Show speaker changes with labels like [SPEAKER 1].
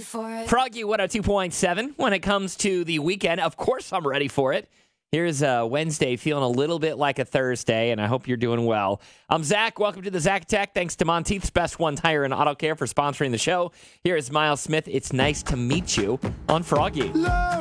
[SPEAKER 1] for it.
[SPEAKER 2] Froggy 102.7 when it comes to the weekend. Of course, I'm ready for it. Here's Wednesday feeling a little bit like a Thursday, and I hope you're doing well. I'm Zach. Welcome to the Zach Tech. Thanks to Monteith's Best One Tire and Auto Care for sponsoring the show. Here is Miles Smith. It's nice to meet you on Froggy.